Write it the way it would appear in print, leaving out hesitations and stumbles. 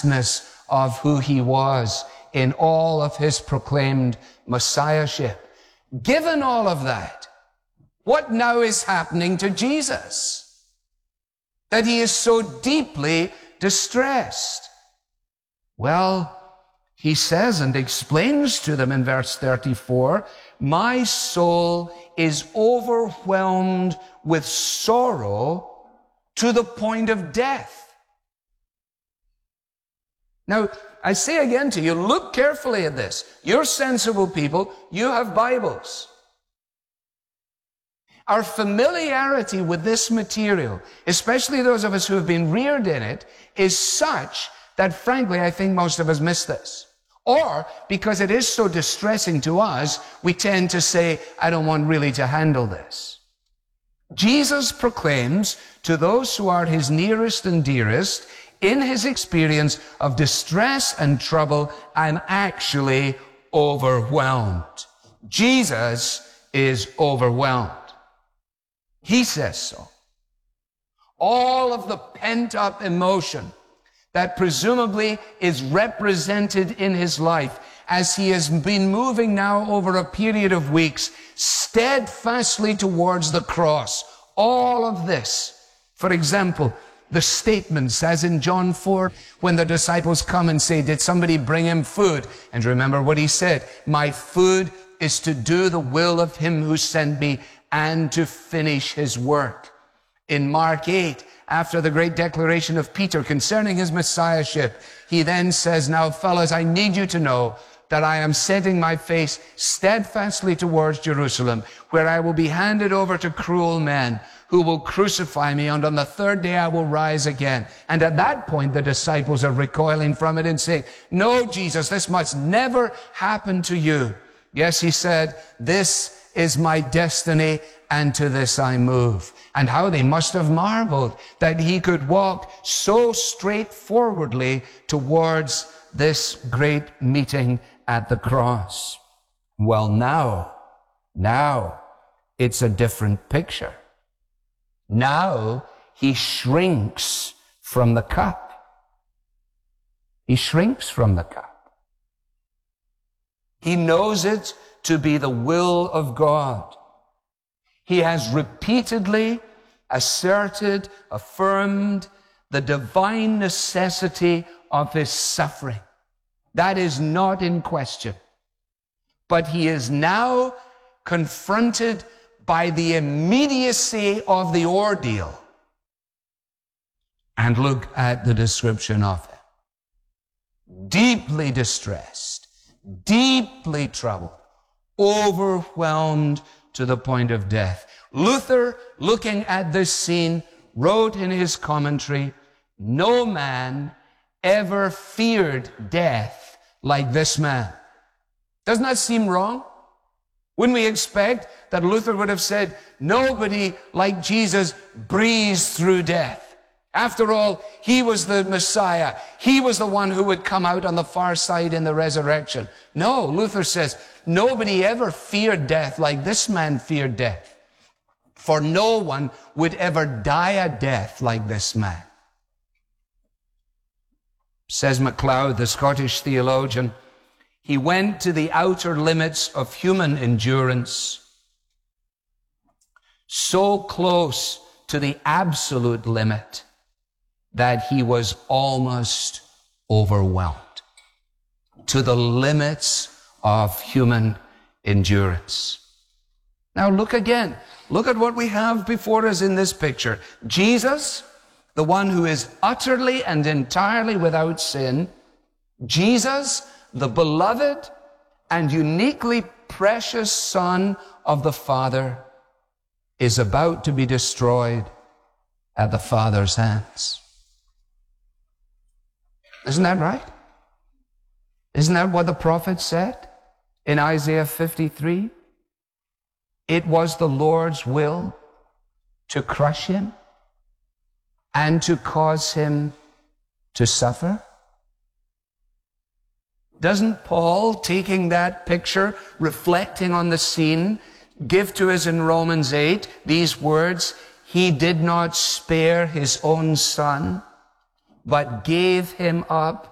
vastness of who he was in all of his proclaimed messiahship. Given all of that, what now is happening to Jesus? That he is so deeply distressed. Well, he says and explains to them in verse 34, my soul is overwhelmed with sorrow to the point of death. Now, I say again to you, look carefully at this. You're sensible people. You have Bibles. Our familiarity with this material, especially those of us who have been reared in it, is such that, frankly, I think most of us miss this. Or, because it is so distressing to us, we tend to say, I don't want really to handle this. Jesus proclaims to those who are his nearest and dearest, in his experience of distress and trouble, I'm actually overwhelmed. Jesus is overwhelmed. He says so. All of the pent-up emotion that presumably is represented in his life as he has been moving now over a period of weeks steadfastly towards the cross. All of this, for example, the statements as in John 4, when the disciples come and say, did somebody bring him food? And remember what he said, my food is to do the will of him who sent me and to finish his work. In Mark 8, after the great declaration of Peter concerning his messiahship, he then says, now fellas, I need you to know that I am setting my face steadfastly towards Jerusalem, where I will be handed over to cruel men who will crucify me, and on the third day I will rise again. And at that point, the disciples are recoiling from it and saying, no, Jesus, this must never happen to you. Yes, he said, this is my destiny, and to this I move. And how they must have marveled that he could walk so straightforwardly towards this great meeting at the cross. Well, now, it's a different picture. Now, he shrinks from the cup. He shrinks from the cup. He knows it to be the will of God. He has repeatedly asserted, affirmed the divine necessity of his suffering. That is not in question. But he is now confronted by the immediacy of the ordeal. And look at the description of it. Deeply distressed, deeply troubled, overwhelmed to the point of death. Luther, looking at this scene, wrote in his commentary, no man ever feared death like this man. Doesn't that seem wrong? Wouldn't we expect that Luther would have said, nobody like Jesus breezed through death? After all, he was the Messiah. He was the one who would come out on the far side in the resurrection. No, Luther says, nobody ever feared death like this man feared death. For no one would ever die a death like this man. Says MacLeod, the Scottish theologian, he went to the outer limits of human endurance, so close to the absolute limit that he was almost overwhelmed, to the limits of human endurance. Now look again. Look at what we have before us in this picture. Jesus, the one who is utterly and entirely without sin, Jesus, the beloved and uniquely precious Son of the Father, is about to be destroyed at the Father's hands. Isn't that right? Isn't that what the prophet said in Isaiah 53? It was the Lord's will to crush him and to cause him to suffer. Doesn't Paul, taking that picture, reflecting on the scene, give to us in Romans 8 these words, he did not spare his own son, but gave him up